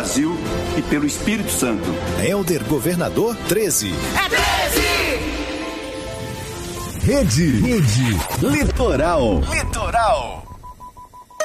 Brasil e pelo Espírito Santo. Helder Governador 13. É 13! Rede Litoral.